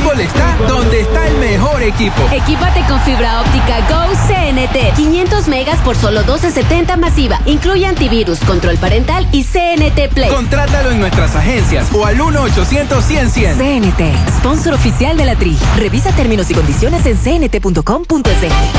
fútbol está donde está el mejor equipo. Equípate con fibra óptica Go CNT. 500 megas por solo $12.70 masiva. Incluye antivirus, control parental y CNT Play. Contrátalo en nuestras agencias o al 1-800-100-100. CNT, sponsor oficial de la Tri. Revisa términos y condiciones en cnt.com.es.